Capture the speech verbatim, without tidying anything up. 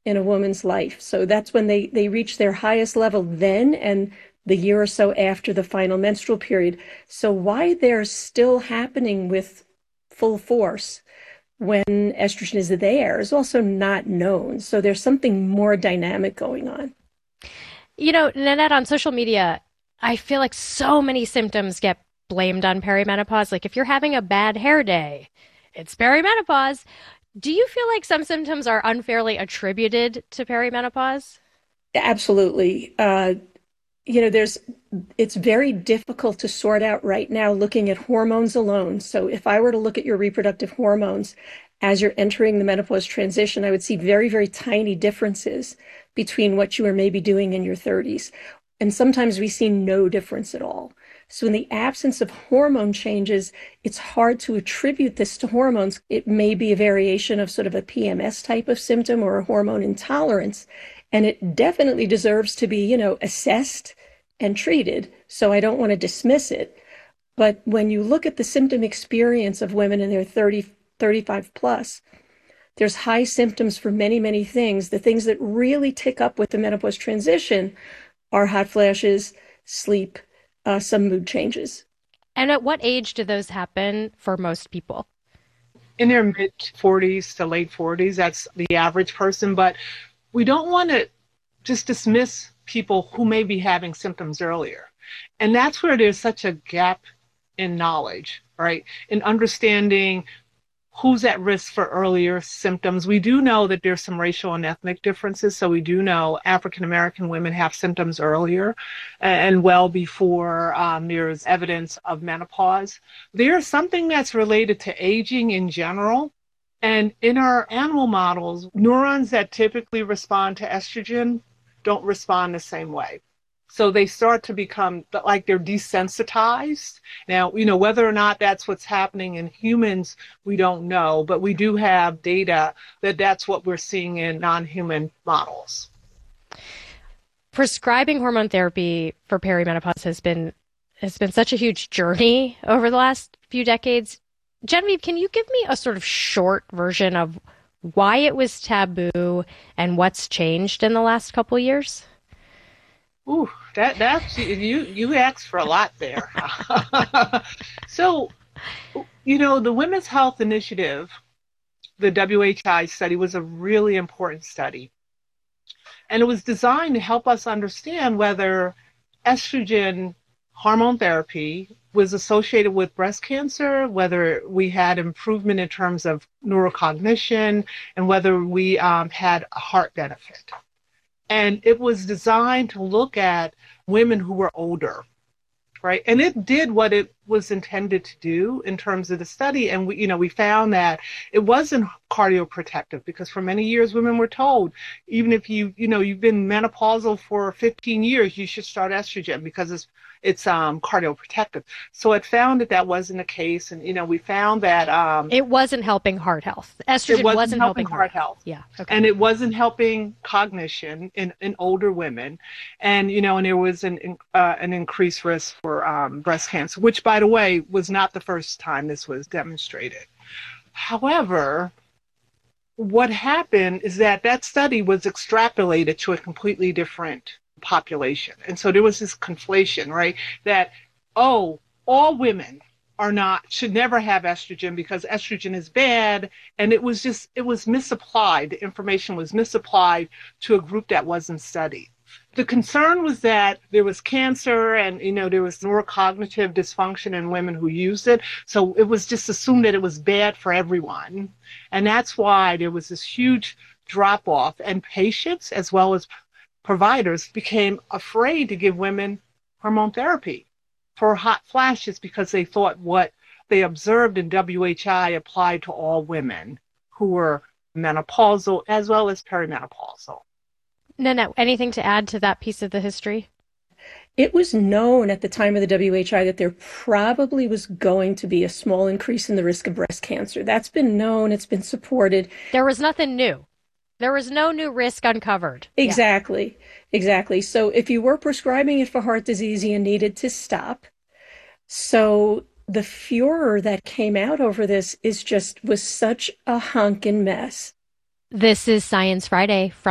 in a woman's life. So that's when they, they reach their highest level then and the year or so after the final menstrual period. So why they're still happening with full force when estrogen is there is also not known. So there's something more dynamic going on. You know, Nanette, on social media, I feel like so many symptoms get blamed on perimenopause. Like if you're having a bad hair day, it's perimenopause. Do you feel like some symptoms are unfairly attributed to perimenopause? Absolutely. Uh, you know, there's, it's very difficult to sort out right now looking at hormones alone. So if I were to look at your reproductive hormones as you're entering the menopause transition, I would see very, very tiny differences between what you were maybe doing in your thirties. And sometimes we see no difference at all. So in the absence of hormone changes, it's hard to attribute this to hormones. It may be a variation of sort of a P M S type of symptom or a hormone intolerance. And it definitely deserves to be, you know, assessed and treated. So I don't want to dismiss it. But when you look at the symptom experience of women in their thirty, thirty-five plus, there's high symptoms for many, many things. The things that really tick up with the menopause transition are hot flashes, sleep, uh, some mood changes. And at what age do those happen for most people? In their mid forties to late forties, that's the average person. But we don't want to just dismiss people who may be having symptoms earlier. And that's where there's such a gap in knowledge, right? In understanding who's at risk for earlier symptoms. We do know that there's some racial and ethnic differences. So we do know African American women have symptoms earlier and well before um, there's evidence of menopause. There's something that's related to aging in general. And in our animal models, neurons that typically respond to estrogen don't respond the same way. So they start to become like they're desensitized. Now, you know, whether or not that's what's happening in humans, we don't know, but we do have data that that's what we're seeing in non-human models. Prescribing hormone therapy for perimenopause has been has been such a huge journey over the last few decades. Genevieve, can you give me a sort of short version of why it was taboo and what's changed in the last couple of years? Ooh, that that's you you asked for a lot there. So, you know, the Women's Health Initiative, the W H I study, was a really important study. And it was designed to help us understand whether estrogen hormone therapy was associated with breast cancer, whether we had improvement in terms of neurocognition, and whether we um, had a heart benefit. And it was designed to look at women who were older, right? And it did what it was intended to do in terms of the study. And we, you know, we found that it wasn't cardioprotective because for many years women were told, even if you, you know, you've been menopausal for fifteen years, you should start estrogen because it's it's um, cardioprotective. So it found that that wasn't the case. And, you know, we found that um, it wasn't helping heart health. Estrogen it wasn't, wasn't helping, helping heart heart health. Yeah. Okay. And it wasn't helping cognition in, in older women. And, you know, and there was an, uh, an increased risk for um, breast cancer, which, by the way, was not the first time this was demonstrated. However, what happened is that that study was extrapolated to a completely different population. And so there was this conflation, right? That, oh, all women are not, should never have estrogen because estrogen is bad. And it was just, it was misapplied. The information was misapplied to a group that wasn't studied. The concern was that there was cancer and, you know, there was neurocognitive dysfunction in women who used it. So it was just assumed that it was bad for everyone. And that's why there was this huge drop off, and patients as well as providers became afraid to give women hormone therapy for hot flashes because they thought what they observed in W H I applied to all women who were menopausal as well as perimenopausal. Nanette, anything to add to that piece of the history? It was known at the time of the W H I that there probably was going to be a small increase in the risk of breast cancer. That's been known. It's been supported. There was nothing new. There was no new risk uncovered. Exactly. Yeah. Exactly. So if you were prescribing it for heart disease, you needed to stop. So the furor that came out over this is just was such a honkin' mess. This is Science Friday from